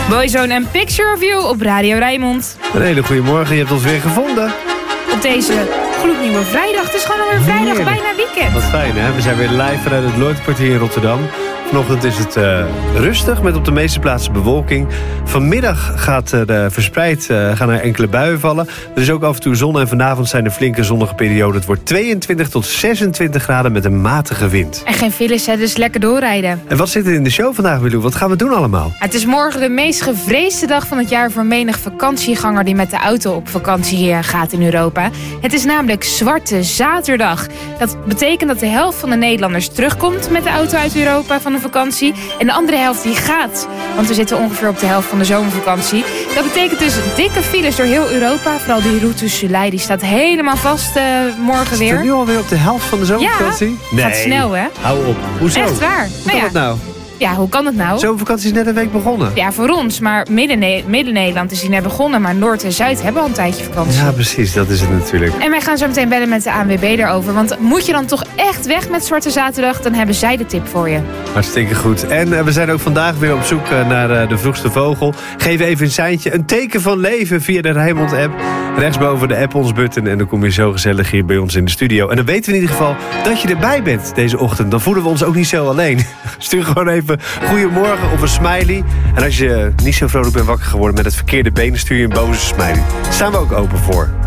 Boyzone en Picture of You op Radio Rijnmond. Een hele goede morgen, je hebt ons weer gevonden. Op deze gloednieuwe vrijdag. Het is gewoon alweer vrijdag, bijna weekend. Wat fijn, hè? We zijn weer live vanuit het Lloydkwartier in Rotterdam. Vanochtend is het rustig, met op de meeste plaatsen bewolking. Vanmiddag gaat er verspreid gaan er enkele buien vallen. Er is ook af en toe zon en vanavond zijn er flinke zonnige perioden. Het wordt 22 tot 26 graden met een matige wind. En geen files, hè, dus lekker doorrijden. En wat zit er in de show vandaag, Wilou? Wat gaan we doen allemaal? Het is morgen de meest gevreesde dag van het jaar voor menig vakantieganger die met de auto op vakantie gaat in Europa. Het is namelijk Zwarte Zaterdag. Dat betekent dat de helft van de Nederlanders terugkomt met de auto uit Europa van de vakantie. En de andere helft die gaat. Want we zitten ongeveer op de helft van de zomervakantie. Dat betekent dus dikke files door heel Europa. Vooral die route Soleil, die staat helemaal vast morgen weer. Is het nu alweer op de helft van de zomervakantie? Ja, gaat snel, hè? Hou op. Hoezo? Echt waar. Hoe kan dat nou? Ja, hoe kan het nou? Zomervakantie is net een week begonnen. Ja, voor ons. Maar Midden-Nederland is die net begonnen. Maar Noord en Zuid hebben al een tijdje vakantie. Ja, precies. Dat is het natuurlijk. En wij gaan zo meteen bellen met de ANWB daarover. Want moet je dan toch echt weg met Zwarte Zaterdag? Dan hebben zij de tip voor je. Hartstikke goed. En we zijn ook vandaag weer op zoek naar de vroegste vogel. Geef even een seintje. Een teken van leven via de Rijnmond-app. Rechtsboven de app ons button. En dan kom je zo gezellig hier bij ons in de studio. En dan weten we in ieder geval dat je erbij bent deze ochtend. Dan voelen we ons ook niet zo alleen. Stuur gewoon even goedemorgen of een smiley. En als je niet zo vrolijk bent wakker geworden met het verkeerde been, stuur je een boze smiley. Daar staan we ook open voor.